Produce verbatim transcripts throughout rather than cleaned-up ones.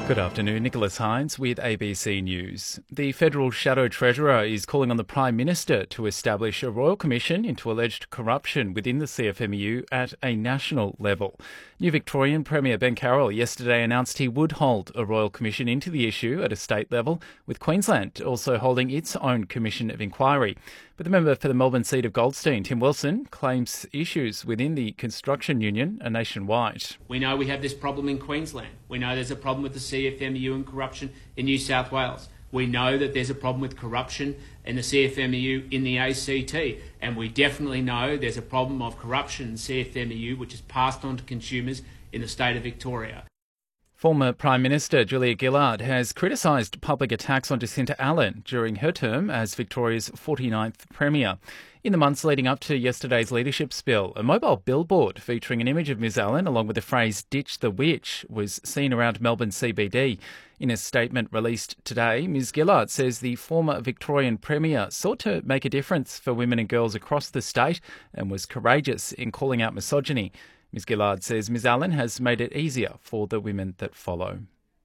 Good afternoon, Nicholas Hines with A B C News. The Federal Shadow Treasurer is calling on the Prime Minister to establish a royal commission into alleged corruption within the C F M E U at a national level. New Victorian Premier Ben Carroll yesterday announced he would hold a royal commission into the issue at a state level, with Queensland also holding its own commission of inquiry. But the member for the Melbourne seat of Goldstein, Tim Wilson, claims issues within the construction union are nationwide. We know we have this problem in Queensland. We know there's a problem with the C F M E U and corruption in New South Wales. We know that there's a problem with corruption in the C F M E U in the A C T. And we definitely know there's a problem of corruption in C F M E U which is passed on to consumers in the state of Victoria. Former Prime Minister Julia Gillard has criticised public attacks on Jacinta Allan during her term as Victoria's forty-ninth Premier. In the months leading up to yesterday's leadership spill, a mobile billboard featuring an image of Ms Allan along with the phrase "Ditch the Witch" was seen around Melbourne C B D. In a statement released today, Ms Gillard says the former Victorian Premier sought to make a difference for women and girls across the state and was courageous in calling out misogyny. Ms Gillard says Ms Allan has made it easier for the women that follow.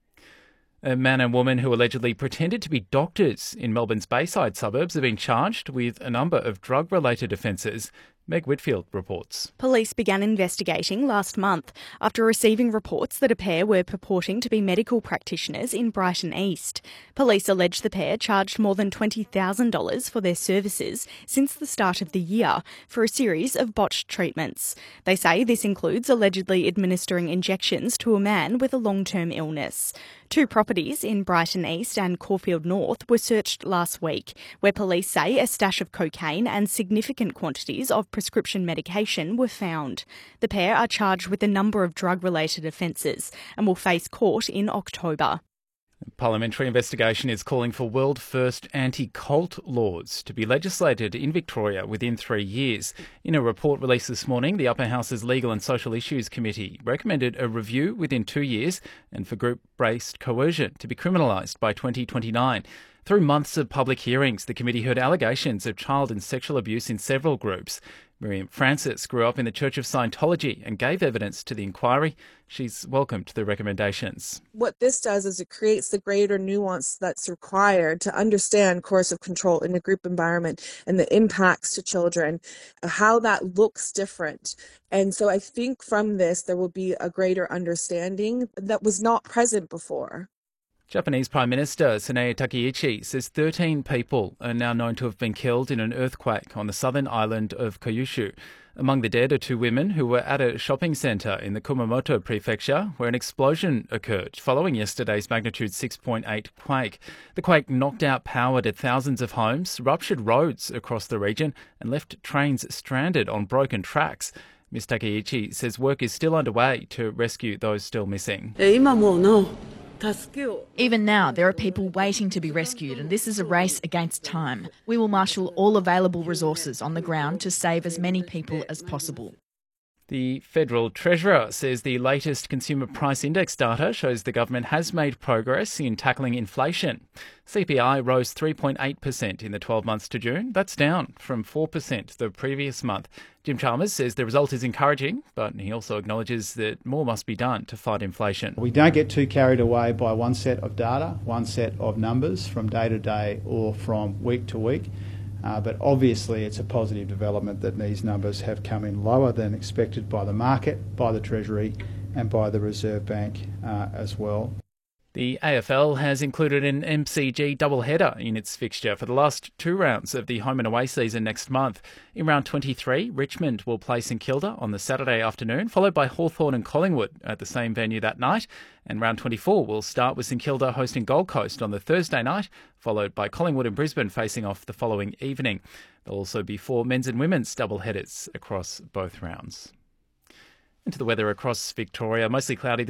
A man and woman who allegedly pretended to be doctors in Melbourne's Bayside suburbs have been charged with a number of drug-related offences. Meg Whitfield reports. Police began investigating last month after receiving reports that a pair were purporting to be medical practitioners in Brighton East. Police allege the pair charged more than twenty thousand dollars for their services since the start of the year for a series of botched treatments. They say this includes allegedly administering injections to a man with a long-term illness. Two properties in Brighton East and Caulfield North were searched last week, where police say a stash of cocaine and significant quantities of prescription medication were found. The pair are charged with a number of drug-related offences and will face court in October. A parliamentary investigation is calling for world-first anti-cult laws to be legislated in Victoria within three years. In a report released this morning, the Upper House's Legal and Social Issues Committee recommended a review within two years and for group-based coercion to be criminalised by twenty twenty-nine. Through months of public hearings, the committee heard allegations of child and sexual abuse in several groups. Miriam Francis grew up in the Church of Scientology and gave evidence to the inquiry. She's welcomed the recommendations. What this does is it creates the greater nuance that's required to understand coercive control in a group environment and the impacts to children, how that looks different. And so I think from this, there will be a greater understanding that was not present before. Japanese Prime Minister Sanae Takaichi says thirteen people are now known to have been killed in an earthquake on the southern island of Kyushu. Among the dead are two women who were at a shopping centre in the Kumamoto prefecture where an explosion occurred following yesterday's magnitude six point eight quake. The quake knocked out power to thousands of homes, ruptured roads across the region and left trains stranded on broken tracks. Miz Takaichi says work is still underway to rescue those still missing. Even now, there are people waiting to be rescued, and this is a race against time. We will marshal all available resources on the ground to save as many people as possible. The Federal Treasurer says the latest Consumer Price Index data shows the government has made progress in tackling inflation. C P I rose three point eight percent in the twelve months to June. That's down from four percent the previous month. Jim Chalmers says the result is encouraging, but he also acknowledges that more must be done to fight inflation. We don't get too carried away by one set of data, one set of numbers from day to day or from week to week. Uh, but obviously it's a positive development that these numbers have come in lower than expected by the market, by the Treasury and by the Reserve Bank uh, as well. The A F L has included an M C G doubleheader in its fixture for the last two rounds of the home and away season next month. In round twenty-three, Richmond will play St Kilda on the Saturday afternoon, followed by Hawthorn and Collingwood at the same venue that night. And round twenty-four will start with St Kilda hosting Gold Coast on the Thursday night, followed by Collingwood and Brisbane facing off the following evening. There'll also be four men's and women's doubleheaders across both rounds. Into the weather across Victoria, mostly cloudy